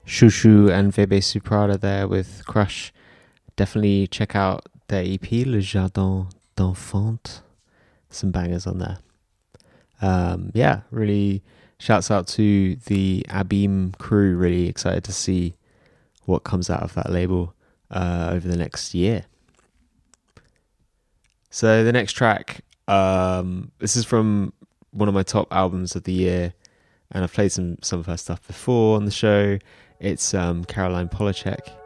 Shushu and Bebe Suprada there with Crush. Definitely check out their EP, Le Jardin d'Enfants. Some bangers on there. Yeah, really shouts out to the Abim crew. Really excited to see what comes out of that label over the next year. So the next track, this is from one of my top albums of the year, and I've played some of her stuff before on the show. It's Caroline Polachek,